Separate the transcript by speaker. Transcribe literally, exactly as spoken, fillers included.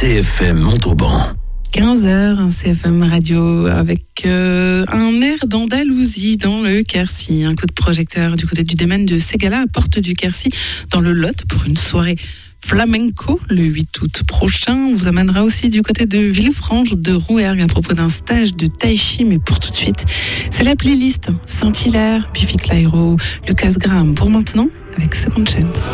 Speaker 1: C F M Montauban.
Speaker 2: quinze heures, un C F M Radio avec euh, un air d'Andalousie dans le Quercy. Un coup de projecteur du côté du domaine de Ségala à Porte du Quercy dans le Lot pour une soirée flamenco le huit août prochain. On vous amènera aussi du côté de Villefranche de Rouergue à propos d'un stage de tai chi, mais pour tout de suite, c'est la playlist Saint-Hilaire, Biffy Clyro, Lucas Graham pour maintenant avec Second Chance.